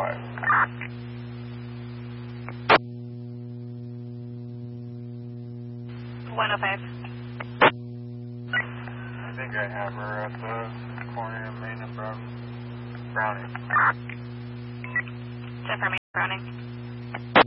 105. 105. I think I have her at the corner of Main and Browning. Jennifer Main Browning.